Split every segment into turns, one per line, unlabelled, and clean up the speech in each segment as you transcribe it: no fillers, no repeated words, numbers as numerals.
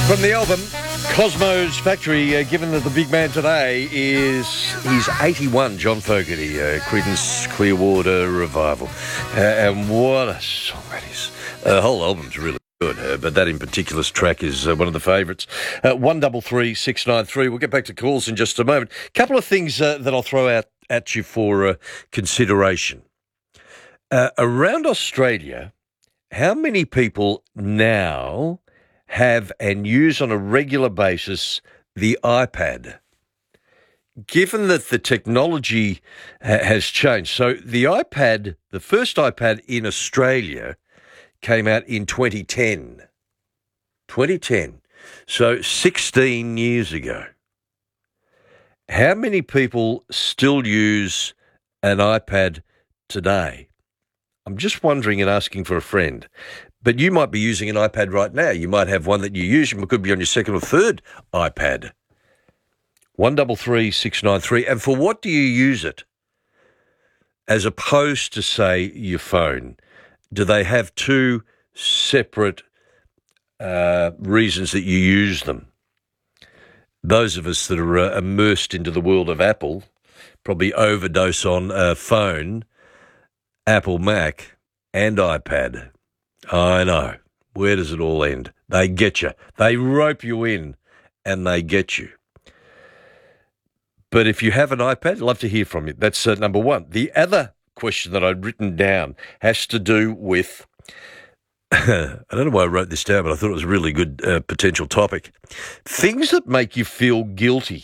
From the album Cosmo's Factory, given that the big man today he's 81, John Fogerty, Creedence Clearwater Revival. And what a song that is. The whole album's really good, but that in particular track is one of the favourites. 133 693. We'll get back to calls in just a moment. Couple of things that I'll throw out at you for consideration. Around Australia, how many people now have and use on a regular basis the iPad? Given that the technology has changed. So the iPad, the first iPad in Australia came out in 2010. 2010. So 16 years ago. How many people still use an iPad today? I'm just wondering and asking for a friend. But you might be using an iPad right now. You might have one that you use. It could be on your second or third iPad. 133 693. And for what do you use it? As opposed to, say, your phone. Do they have two separate reasons that you use them? Those of us that are immersed into the world of Apple probably overdose on phone, Apple Mac, and iPad. I know. Where does it all end? They get you. They rope you in and they get you. But if you have an iPad, I'd love to hear from you. That's number one. The other question that I'd written down has to do with, I don't know why I wrote this down, but I thought it was a really good potential topic. Things that make you feel guilty.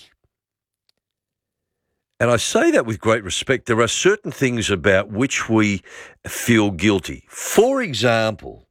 And I say that with great respect. There are certain things about which we feel guilty. For example,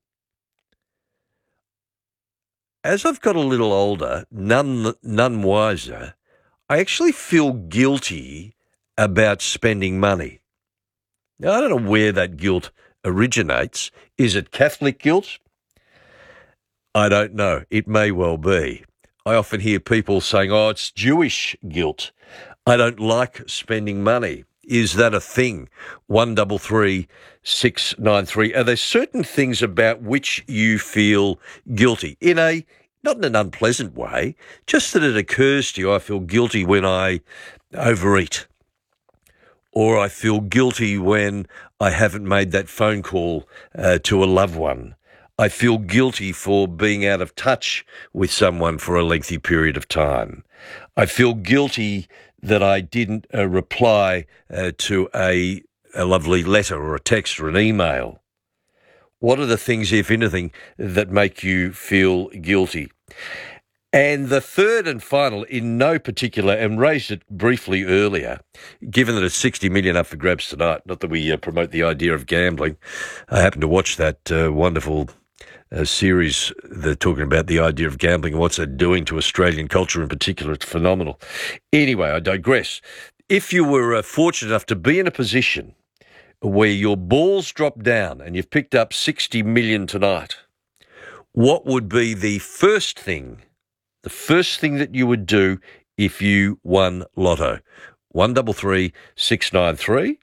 as I've got a little older, none wiser, I actually feel guilty about spending money. Now, I don't know where that guilt originates. Is it Catholic guilt? I don't know. It may well be. I often hear people saying, oh, it's Jewish guilt. I don't like spending money. Is that a thing? 133 693. Are there certain things about which you feel guilty? Not in an unpleasant way, just that it occurs to you, I feel guilty when I overeat. Or I feel guilty when I haven't made that phone call to a loved one. I feel guilty for being out of touch with someone for a lengthy period of time. I feel guilty that I didn't reply to a lovely letter or a text or an email. What are the things, if anything, that make you feel guilty? And the third and final, in no particular, and raised it briefly earlier, given that it's 60 million up for grabs tonight, not that we promote the idea of gambling. I happened to watch that wonderful series. They're talking about the idea of gambling and what's it doing to Australian culture in particular. It's phenomenal. Anyway, I digress. If you were fortunate enough to be in a position where your balls drop down and you've picked up 60 million tonight, what would be the first thing that you would do if you won Lotto? 133 693.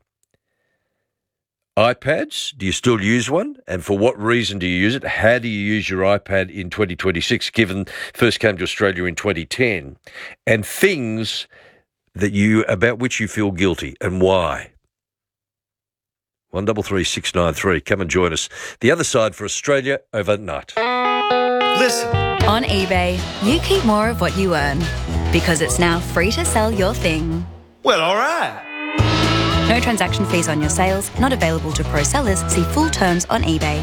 iPads, do you still use one? And for what reason do you use it? How do you use your iPad in 2026, given first came to Australia in 2010? And things about which you feel guilty and why? 133 693. Come and join us. The other side for Australia overnight.
Listen. On eBay, you keep more of what you earn because it's now free to sell your thing.
Well, all right.
No transaction fees on your sales, not available to pro sellers. See full terms on eBay.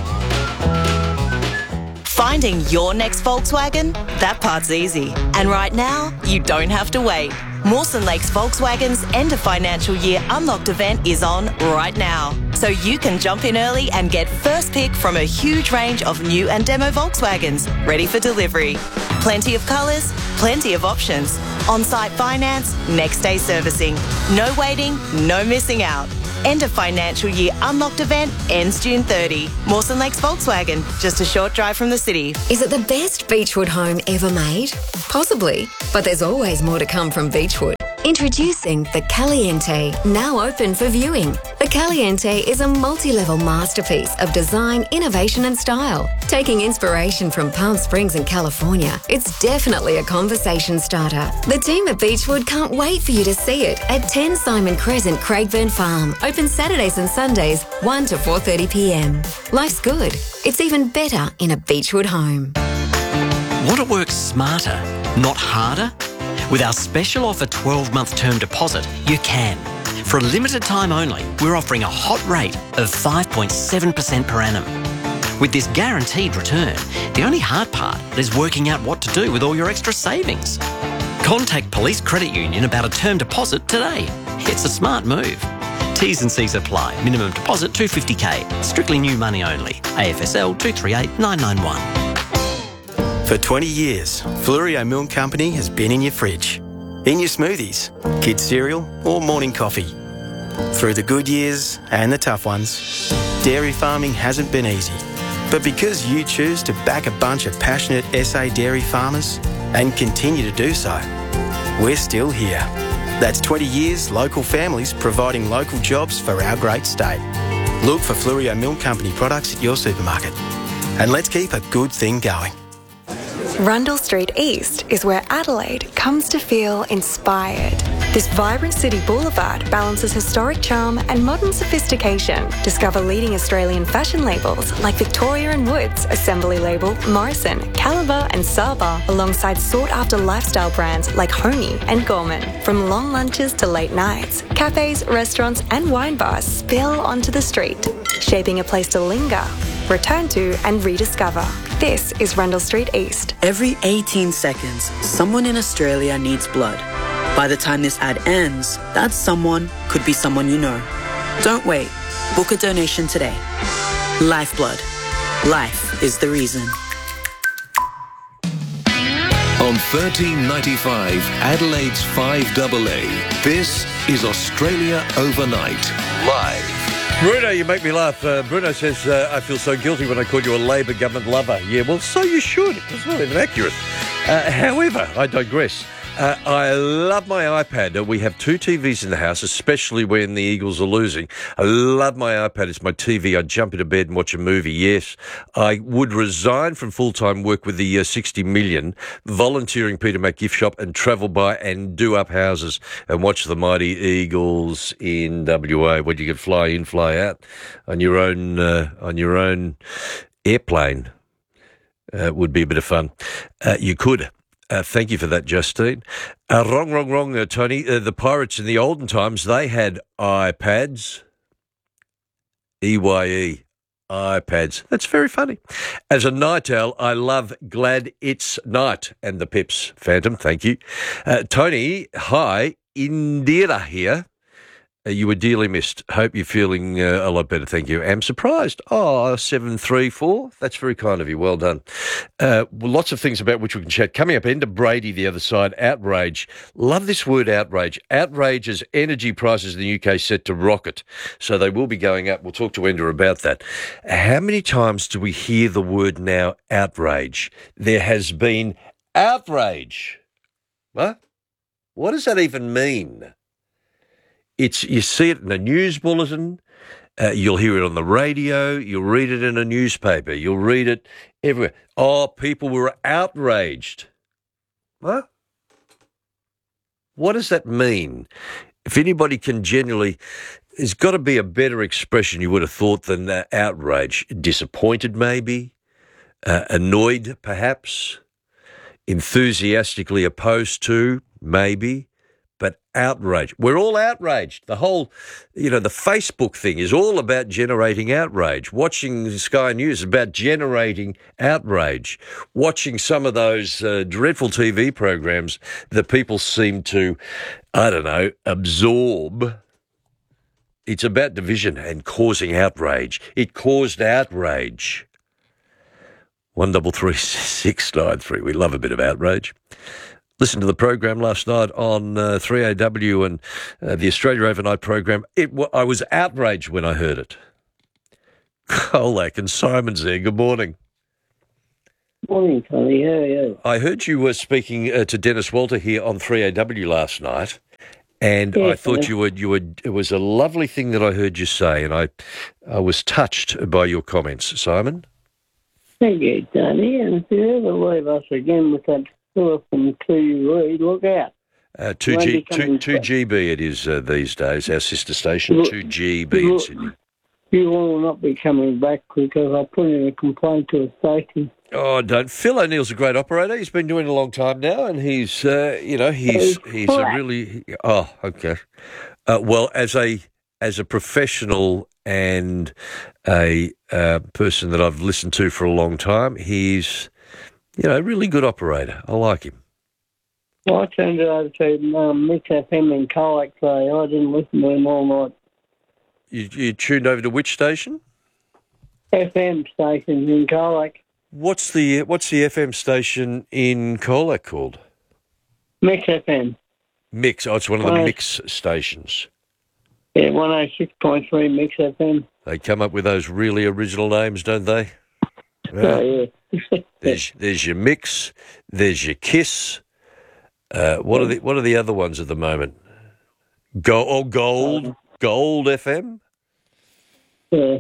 Finding your next Volkswagen? That part's easy. And right now, you don't have to wait. Mawson Lakes Volkswagen's end of financial year unlocked event is on right now. So you can jump in early and get first pick from a huge range of new and demo Volkswagens ready for delivery. Plenty of colours, plenty of options. On-site finance, next day servicing. No waiting, no missing out. End of financial year unlocked event ends June 30. Mawson Lakes Volkswagen, just a short drive from the city.
Is it the best Beechwood home ever made? Possibly, but there's always more to come from Beechwood.
Introducing the Caliente, now open for viewing. The Caliente is a multi-level masterpiece of design, innovation and style. Taking inspiration from Palm Springs in California, it's definitely a conversation starter. The team at Beechwood can't wait for you to see it at 10 Simon Crescent, Craigburn Farm. Open Saturdays and Sundays, 1 to 4:30 p.m. Life's good. It's even better in a Beechwood home.
Want to work smarter, not harder? With our special offer 12-month term deposit, you can. For a limited time only, we're offering a hot rate of 5.7% per annum. With this guaranteed return, the only hard part is working out what to do with all your extra savings. Contact Police Credit Union about a term deposit today. It's a smart move. T's and C's apply. Minimum deposit $250K. Strictly new money only. AFSL 238991.
For 20 years, Fluorio Milk Company has been in your fridge, in your smoothies, kids' cereal or morning coffee. Through the good years and the tough ones, dairy farming hasn't been easy. But because you choose to back a bunch of passionate SA dairy farmers and continue to do so, we're still here. That's 20 years local families providing local jobs for our great state. Look for Fluorio Milk Company products at your supermarket. And let's keep a good thing going.
Rundle Street East is where Adelaide comes to feel inspired. This vibrant city boulevard balances historic charm and modern sophistication. Discover leading Australian fashion labels like Victoria & Woods, Assembly Label, Morrison, Caliber and Saba, alongside sought-after lifestyle brands like Honey and Gorman. From long lunches to late nights, cafes, restaurants and wine bars spill onto the street, shaping a place to linger, return to and rediscover. This is Rundle Street East.
Every 18 seconds, someone in Australia needs blood. By the time this ad ends, that someone could be someone you know. Don't wait. Book a donation today. Lifeblood. Life is the reason.
On 1395, Adelaide's 5AA, this is Australia Overnight, live.
Bruno, you make me laugh. Bruno says, I feel so guilty when I call you a Labor government lover. Yeah, well, so you should. It's not even accurate. However, I digress. I love my iPad. We have two TVs in the house, especially when the Eagles are losing. I love my iPad. It's my TV. I jump into bed and watch a movie. Yes, I would resign from full-time work with the 60 million, volunteering Peter Mac gift shop and travel by and do up houses and watch the mighty Eagles in WA, where you could fly in, fly out on your own airplane. Would be a bit of fun. You could. Thank you for that, Justine. Wrong, Tony. The Pirates in the olden times, they had iPads. EYE. iPads. That's very funny. As a night owl, I love Glad It's Night and the Pips. Phantom, thank you. Tony, hi. Indira here. You were dearly missed. Hope you're feeling a lot better. Thank you. Am surprised. 734. That's very kind of you. Well done. Lots of things about which we can chat. Coming up, Enda Brady, the other side. Outrage. Love this word, outrage. Outrage as energy prices in the UK set to rocket. So they will be going up. We'll talk to Enda about that. How many times do we hear the word now, outrage? There has been outrage. What? What does that even mean? You see it in a news bulletin, you'll hear it on the radio, you'll read it in a newspaper, you'll read it everywhere. People were outraged. What? What does that mean? If anybody can generally, there's got to be a better expression you would have thought than outrage. Disappointed maybe, annoyed perhaps, enthusiastically opposed to maybe. But outrage. We're all outraged. The whole, the Facebook thing is all about generating outrage. Watching Sky News is about generating outrage. Watching some of those dreadful TV programs that people seem to, absorb. It's about division and causing outrage. It caused outrage. 133693. We love a bit of outrage. Listened to the program last night on 3AW and the Australia Overnight program. I was outraged when I heard it. Colac and Simon's there. Good morning.
Morning, Tony. How are you?
I heard you were speaking to Dennis Walter here on 3AW last night, And
Yeah,
I thought you would. It was a lovely thing that I heard you say, and I was touched by your comments, Simon.
Thank you, Tony. And if you ever leave us again with that tour from 2UE, look out.
2GB it is these days, our sister station, 2GB in Sydney.
You will not be coming back because I put in a complaint to a station.
Oh, don't. Phil O'Neill's a great operator. He's been doing it a long time now, and he's a really. Oh, okay. Well, as a professional and a person that I've listened to for a long time, he's a really good operator. I like him.
Well, I turned it over to Mix FM in Colac today. I didn't listen to him all night.
You tuned over to which station?
FM station in Colac.
What's the FM station in Colac called?
Mix FM.
Mix. Oh, it's one of the Mix stations.
Yeah, 106.3 Mix FM.
They come up with those really original names, don't they?
Oh, yeah.
There's your Mix. There's your Kiss. What are the other ones at the moment? Gold FM.
Yeah.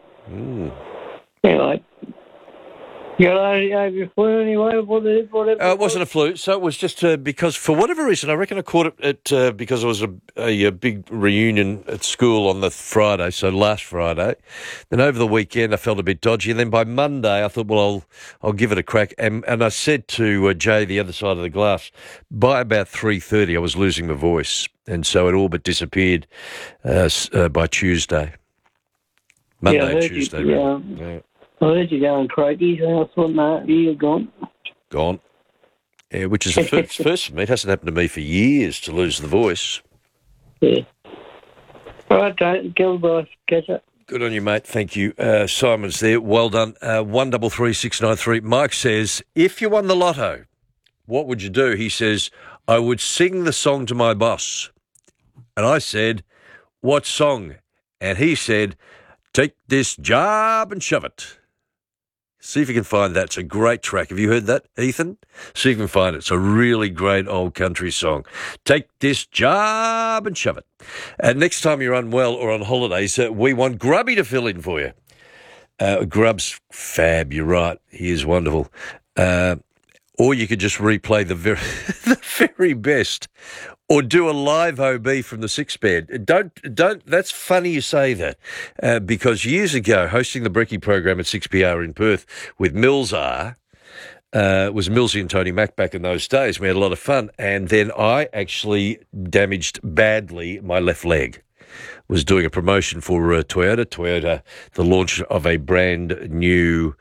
Anyway, you got over your flu anyway? Whatever.
It wasn't a flu, so it was just because for whatever reason, I reckon I caught it because it was a big reunion at school on the Friday, so last Friday. Then over the weekend, I felt a bit dodgy, and then by Monday, I thought, well, I'll give it a crack. And I said to Jay, the other side of the glass, by about 3:30, I was losing my voice, and so it all but disappeared by Tuesday. Monday and Tuesday.
Yeah. I heard you going Craigies, and I thought, no, you're gone.
Gone. Yeah, which is the first for me. It hasn't happened to me for years to lose the voice.
Yeah. All right, don't kill the boss. Catch up.
Good on you, mate. Thank you. Simon's there. Well done. 133693. Mike says, if you won the lotto, what would you do? He says, I would sing the song to my boss. And I said, what song? And he said, take this job and shove it. See if you can find that. It's a great track. Have you heard that, Ethan? See if you can find it. It's a really great old country song. Take this job and shove it. And next time you're unwell or on holidays, we want Grubby to fill in for you. Grub's fab, you're right. He is wonderful. Or you could just replay the very best. Or do a live OB from the six bed. Don't. That's funny you say that, because years ago, hosting the Brekkie program at 6PR in Perth with Mills was Millsy and Tony Mack back in those days. We had a lot of fun, and then I actually damaged badly my left leg. Was doing a promotion for Toyota, the launch of a brand new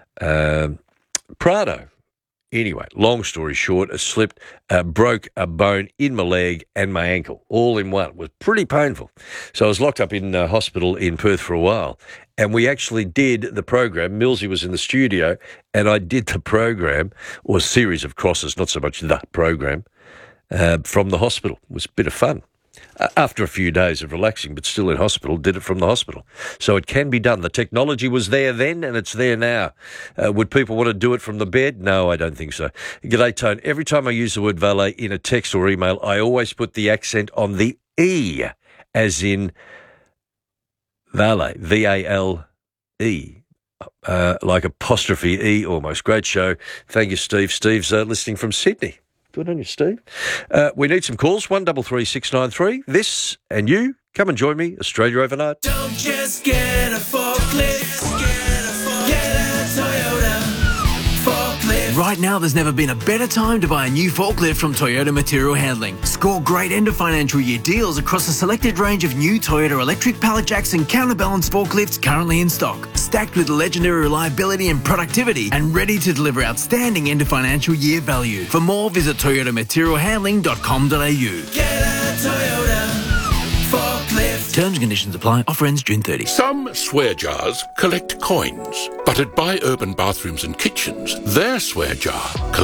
Prado. Anyway, long story short, I slipped, broke a bone in my leg and my ankle, all in one. It was pretty painful. So I was locked up in hospital in Perth for a while, and we actually did the program. Millsy was in the studio, and I did the program, or a series of crosses, not so much the program, from the hospital. It was a bit of fun. After a few days of relaxing, but still in hospital, did it from the hospital. So it can be done. The technology was there then, and it's there now. Would people want to do it from the bed? No, I don't think so. G'day, Tone. Every time I use the word valet in a text or email, I always put the accent on the E, as in valet, V-A-L-E. Like apostrophe E almost. Great show. Thank you, Steve. Steve's listening from Sydney. Good on you, Steve. We need some calls, 133693. This and you, come and join me, Australia Overnight.
Don't just get a forklift, get a Toyota forklift. Right now, there's never been a better time to buy a new forklift from Toyota Material Handling. Score great end of financial year deals across a selected range of new Toyota electric pallet jacks and counterbalance forklifts currently in stock. Stacked with legendary reliability and productivity and ready to deliver outstanding end of financial year value. For more, visit toyotamaterialhandling.com.au. Get a Toyota forklift. Terms and conditions apply. Offer ends June 30.
Some swear jars collect coins, but at Buy Urban Bathrooms and Kitchens, their swear jar collects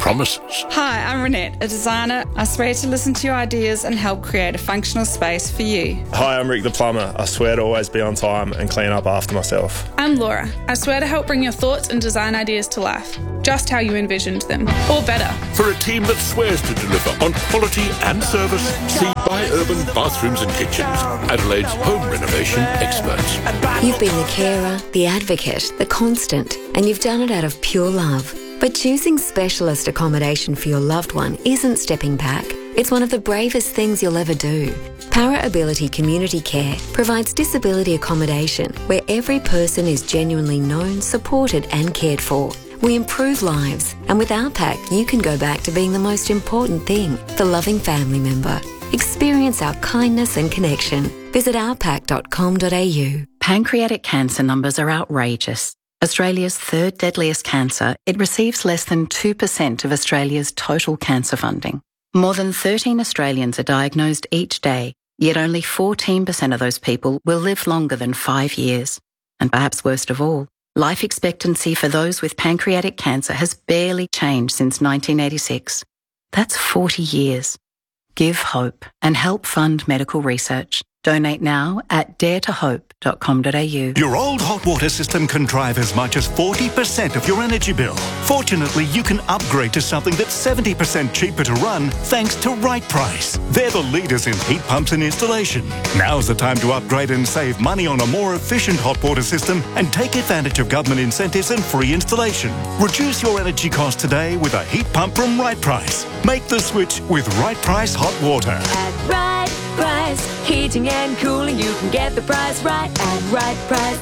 promises.
Hi, I'm Renette, a designer. I swear to listen to your ideas and help create a functional space for you.
Hi, I'm Rick the plumber. I swear to always be on time and clean up after myself.
I'm Laura. I swear to help bring your thoughts and design ideas to life, just how you envisioned them, or better.
For a team that swears to deliver on quality and service, see By Urban Bathrooms and Kitchens, Adelaide's home renovation experts.
You've been the carer, the advocate, the constant, and you've done it out of pure love. But choosing specialist accommodation for your loved one isn't stepping back. It's one of the bravest things you'll ever do. Para Ability Community Care provides disability accommodation where every person is genuinely known, supported and cared for. We improve lives, and with OurPack you can go back to being the most important thing, the loving family member. Experience our kindness and connection. Visit ourpack.com.au.
Pancreatic cancer numbers are outrageous. Australia's third deadliest cancer, it receives less than 2% of Australia's total cancer funding. More than 13 Australians are diagnosed each day, yet only 14% of those people will live longer than 5 years. And perhaps worst of all, life expectancy for those with pancreatic cancer has barely changed since 1986. That's 40 years. Give hope and help fund medical research. Donate now at daretohope.com.au.
Your old hot water system can drive as much as 40% of your energy bill. Fortunately, you can upgrade to something that's 70% cheaper to run thanks to Right Price. They're the leaders in heat pumps and installation. Now's the time to upgrade and save money on a more efficient hot water system and take advantage of government incentives and free installation. Reduce your energy costs today with a heat pump from Right Price. Make the switch with Right Price Hot Water.
At Right Price, heating and cooling, you can get the price right at Right Price.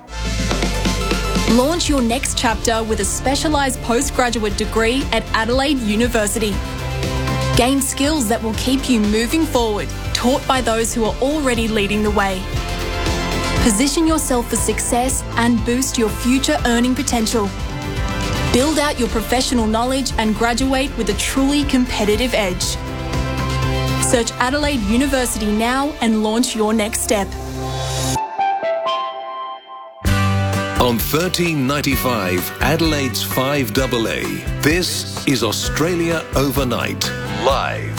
Launch your next chapter with a specialised postgraduate degree at Adelaide University. Gain skills that will keep you moving forward, taught by those who are already leading the way. Position yourself for success and boost your future earning potential. Build out your professional knowledge and graduate with a truly competitive edge. Search Adelaide University now and launch your next step.
On 1395 Adelaide's 5AA, this is Australia Overnight, live.